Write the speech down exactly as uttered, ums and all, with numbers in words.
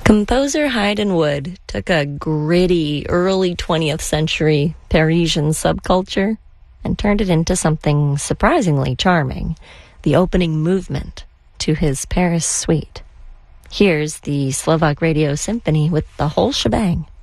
Composer Haydn Wood took a gritty early twentieth century Parisian subculture and turned it into something surprisingly charming, the opening movement to his Paris suite. Here's the Slovak Radio Symphony with the whole shebang.